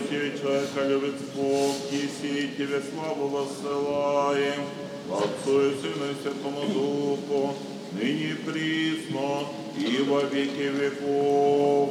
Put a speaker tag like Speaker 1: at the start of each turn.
Speaker 1: милостивый человека любит Бог, еси тебе славу воссылаем, Отцу и Сыну и Святому Духу, ныне и присно, и во веки веков.